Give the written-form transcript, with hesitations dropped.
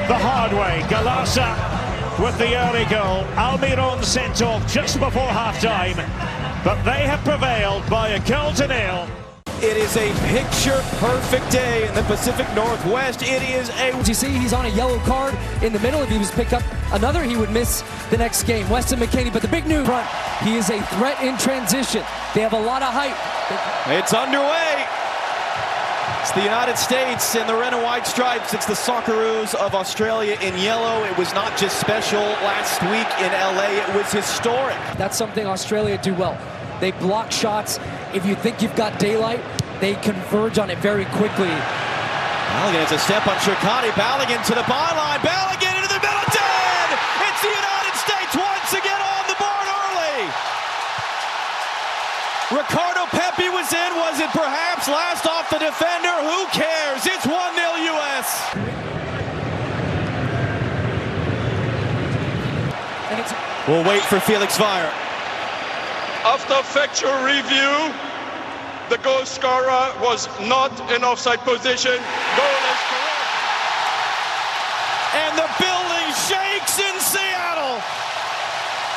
the hard way. Galassa with the early goal. Almiron sent off just before half-time, but they have prevailed by a goal to nil. It is a picture-perfect day in the Pacific Northwest. It is a... You see, he's on a yellow card in the middle. If he was picked up another, he would miss the next game. Weston McKennie, but the big news front, he is a threat in transition. They have a lot of height. It's underway. It's the United States in the red and white stripes. It's the Socceroos of Australia in yellow. It was not just special last week in LA, it was historic. That's something Australia do well. They block shots. If you think you've got daylight, they converge on it very quickly. Balogun has a step on Shirkati. Balogun to the byline. Balogun into the middle. Dead! It's the United States once again on the board early. Ricardo Pepi was in. Was it perhaps last off the defender? Who cares? It's 1-0 U.S. We'll wait for Felix Weyer. After factual review, the goal scorer was not in offside position. Goal is